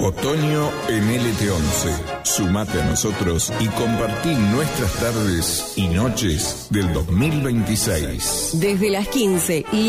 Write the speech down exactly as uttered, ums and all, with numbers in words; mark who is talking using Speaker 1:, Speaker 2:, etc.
Speaker 1: Otoño en L T once. Sumate a nosotros y compartí nuestras tardes y noches del dos mil veintiséis.
Speaker 2: Desde las quince,